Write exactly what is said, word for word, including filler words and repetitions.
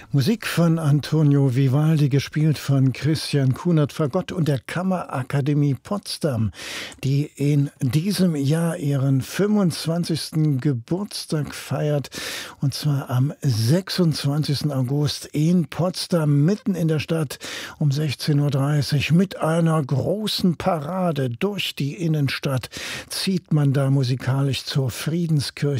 Musik von Antonio Vivaldi, gespielt von Christian Kunert, Fagott und der Kammerakademie Potsdam, die in diesem Jahr ihren fünfundzwanzigsten Geburtstag feiert, und zwar am sechsundzwanzigsten August in Potsdam, mitten in der Stadt, um sechzehn Uhr dreißig mit einer großen Parade durch die Innenstadt zieht man da musikalisch zur Friedenskirche